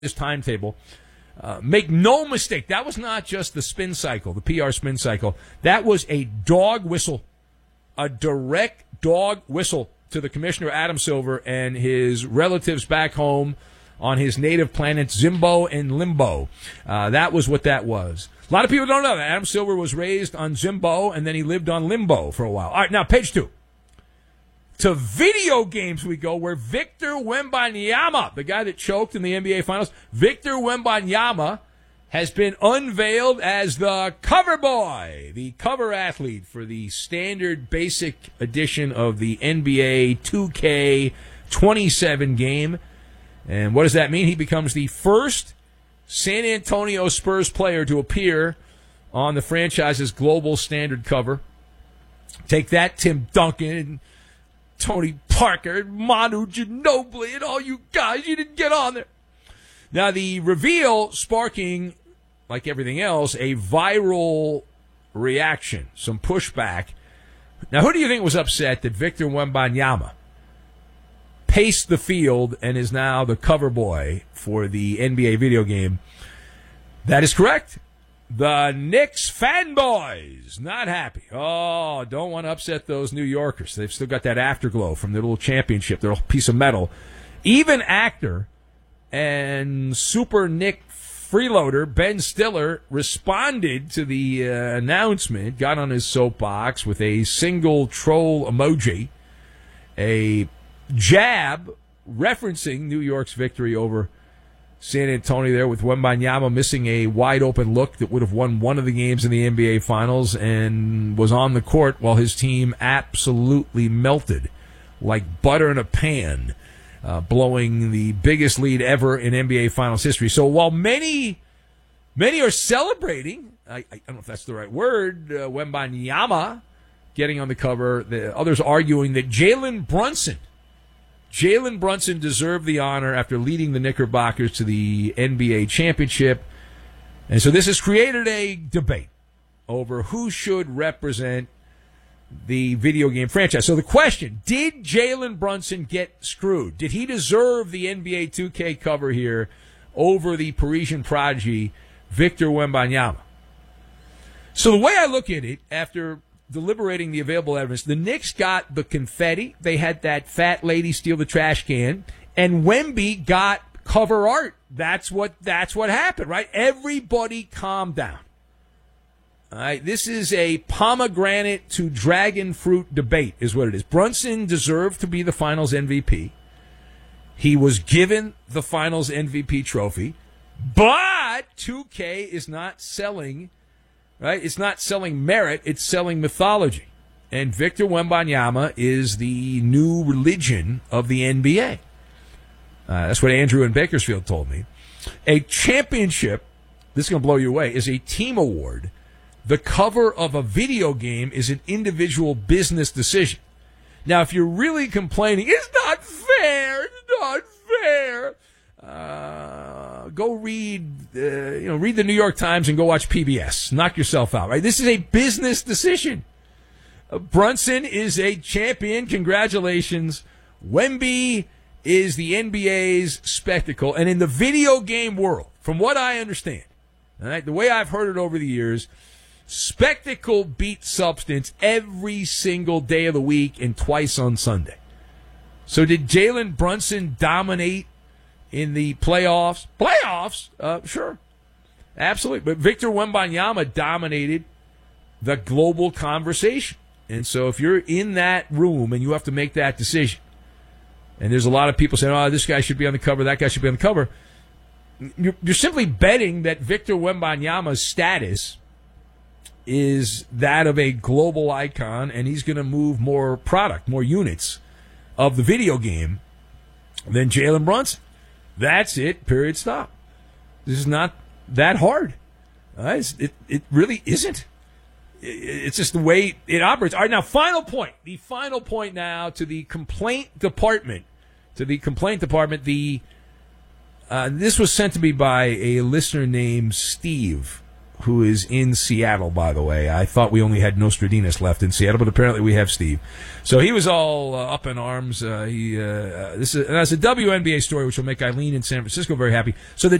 this timetable. Make no mistake, that was not just the spin cycle, the PR spin cycle. That was a dog whistle, a direct dog whistle to the commissioner, Adam Silver, and his relatives back home on his native planets, Zimbo and Limbo. That was what that was. A lot of people don't know that. Adam Silver was raised on Zimbo, and then he lived on Limbo for a while. All right, now, page 2. To video games we go, where Victor Wembanyama, the guy that choked in the NBA Finals, Victor Wembanyama has been unveiled as the cover boy, the cover athlete for the standard basic edition of the NBA 2K27 game. And what does that mean? He becomes the first San Antonio Spurs player to appear on the franchise's global standard cover. Take that, Tim Duncan and Tony Parker, Manu Ginobili, and all you guys, you didn't get on there. Now, the reveal sparking, like everything else, a viral reaction, some pushback. Now, who do you think was upset that Victor Wembanyama paced the field and is now the cover boy for the NBA video game? That is correct. The Knicks fanboys, not happy. Oh, don't want to upset those New Yorkers. They've still got that afterglow from their little championship, their little piece of metal. Even actor and super Knick freeloader Ben Stiller responded to the announcement, got on his soapbox with a single troll emoji, a jab referencing New York's victory over San Antonio there, with Wembanyama missing a wide-open look that would have won one of the games in the NBA Finals, and was on the court while his team absolutely melted like butter in a pan, blowing the biggest lead ever in NBA Finals history. So while many are celebrating, I don't know if that's the right word, Wembanyama getting on the cover, the others arguing that Jalen Brunson deserved the honor after leading the Knickerbockers to the NBA championship. And so this has created a debate over who should represent the video game franchise. So the question, did Jalen Brunson get screwed? Did he deserve the NBA 2K cover here over the Parisian prodigy, Victor Wembanyama? So the way I look at it, after deliberating the available evidence, the Knicks got the confetti. They had that fat lady steal the trash can, and Wemby got cover art. That's what happened, right? Everybody calm down. All right, this is a pomegranate to dragon fruit debate is what it is. Brunson deserved to be the Finals MVP. He was given the Finals MVP trophy, but 2K is not selling. Right? It's not selling merit, it's selling mythology. And Victor Wembanyama is the new religion of the NBA. That's what Andrew in Bakersfield told me. A championship, this is going to blow you away, is a team award. The cover of a video game is an individual business decision. Now, if you're really complaining, it's not fair, go read the New York Times and go watch PBS. Knock yourself out, right? This is a business decision. Brunson is a champion. Congratulations. Wemby is the NBA's spectacle. And in the video game world, from what I understand, all right, the way I've heard it over the years, spectacle beats substance every single day of the week and twice on Sunday. So did Jalen Brunson dominate in the playoffs? Sure. Absolutely. But Victor Wembanyama dominated the global conversation. And so if you're in that room and you have to make that decision, and there's a lot of people saying, oh, this guy should be on the cover, that guy should be on the cover, you're simply betting that Victor Wembanyama's status is that of a global icon, and he's going to move more product, more units of the video game than Jalen Brunson. That's it, period, stop. This is not that hard. It really isn't. It's just the way it operates. All right, now, final point. The final point now to the complaint department. This was sent to me by a listener named Steve, who is in Seattle, by the way. I thought we only had Nostradamus left in Seattle, but apparently we have Steve. So he was all up in arms. That's a WNBA story, which will make Eileen in San Francisco very happy. So the